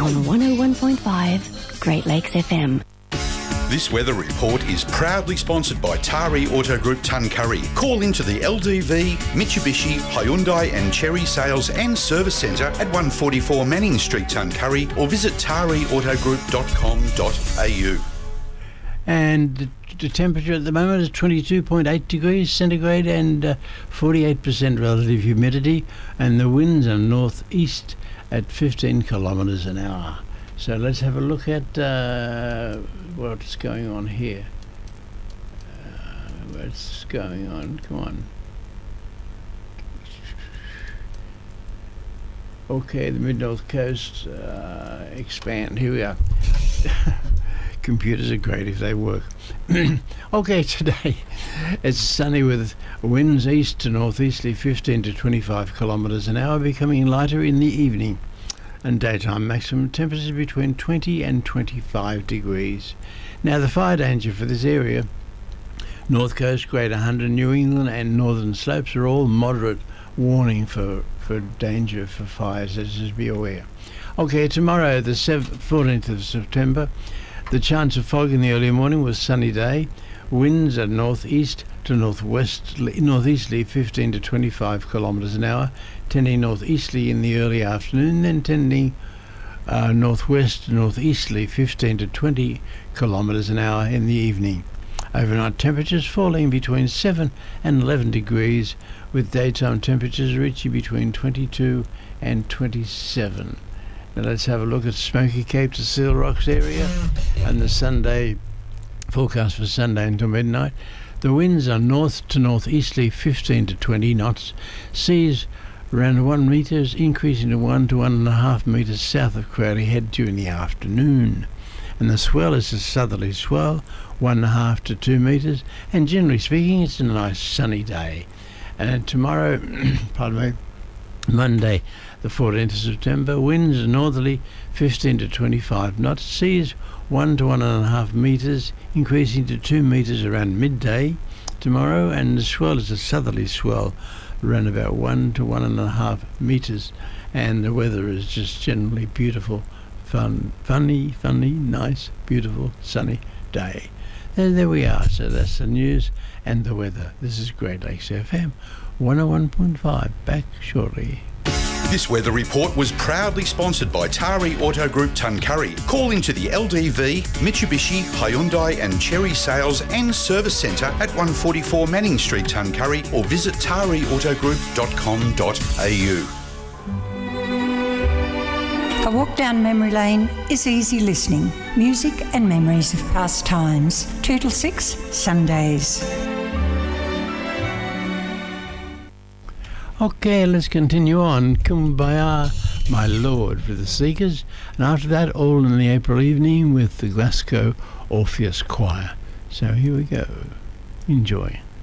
on 101.5 Great Lakes FM. This weather report is proudly sponsored by Tari Auto Group Tuncurry. Call into the LDV, Mitsubishi, Hyundai and Cherry Sales and Service Centre at 144 Manning Street, Tuncurry, or visit tariautogroup.com.au. And the temperature at the moment is 22.8 degrees centigrade and 48% relative humidity, and the winds are northeast at 15 kilometres an hour. So let's have a look at what's going on here. What's going on? Come on. Okay, the Mid-North Coast, expand. Here we are. Computers are great if they work. Okay, today it's sunny with winds east to northeasterly 15 to 25 kilometres an hour, becoming lighter in the evening, and daytime maximum temperatures between 20 and 25 degrees. Now the fire danger for this area: North Coast, Greater Hunter, New England and Northern Slopes are all moderate warning for danger for fires, so just be aware. Okay, tomorrow the 14th of September, the chance of fog in the early morning was sunny day. Winds at northeast to northeasterly 15 to 25 kilometres an hour, tending northeasterly in the early afternoon, then tending northwest to northeasterly 15 to 20 kilometres an hour in the evening. Overnight temperatures falling between 7 and 11 degrees, with daytime temperatures reaching between 22 and 27. Now let's have a look at Smoky Cape to Seal Rocks area and the Sunday forecast for Sunday until midnight. The winds are north to northeasterly 15 to 20 knots. Seas around 1 metres, increasing to 1 to 1.5 metres south of Crowley Head during the afternoon. And the swell is a southerly swell, 1.5 to 2 metres, and generally speaking it's a nice sunny day. And tomorrow, pardon me, Monday the 14th of September, winds northerly 15 to 25 knots, seas 1 to 1.5 metres, increasing to 2 metres around midday tomorrow, and the swell is a southerly swell around about 1 to 1.5 metres, and the weather is just generally beautiful, funny, nice, beautiful, sunny day. There we are. So that's the news and the weather. This is Great Lakes FM 101.5. Back shortly. This weather report was proudly sponsored by Tari Auto Group Tuncurry. Call into the LDV, Mitsubishi, Hyundai and Cherry Sales and Service Centre at 144 Manning Street, Tuncurry, or visit tariautogroup.com.au. A walk down memory lane is easy listening. Music and memories of past times. 2 till 6, Sundays. Okay, let's continue on. Kumbaya, My Lord, for the Seekers. And after that, All in the April Evening with the Glasgow Orpheus Choir. So here we go. Enjoy.